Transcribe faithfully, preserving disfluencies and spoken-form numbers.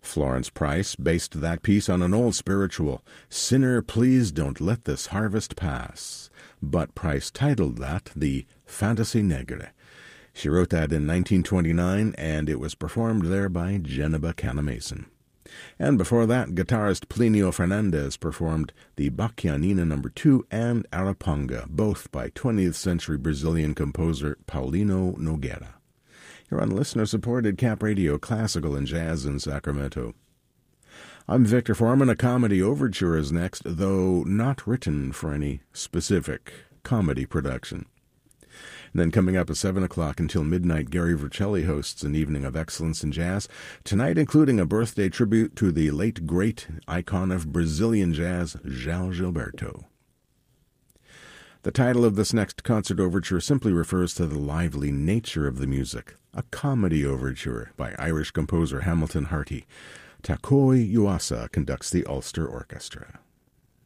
Florence Price based that piece on an old spiritual, "Sinner, please don't let this harvest pass," but Price titled that the Fantasy Negre. She wrote that in nineteen twenty-nine, and it was performed there by Geneba Canamason. And before that, guitarist Plinio Fernandez performed the Bachianina number two and Araponga, both by twentieth century Brazilian composer Paulino Nogueira. You're on listener-supported Cap Radio, Classical and Jazz in Sacramento. I'm Victor Foreman. A comedy overture is next, though not written for any specific comedy production. And then coming up at seven o'clock until midnight, Gary Vercelli hosts an evening of excellence in jazz, tonight including a birthday tribute to the late great icon of Brazilian jazz, João Gilberto. The title of this next concert overture simply refers to the lively nature of the music, a comedy overture by Irish composer Hamilton Harty. Takoi Yuasa conducts the Ulster Orchestra.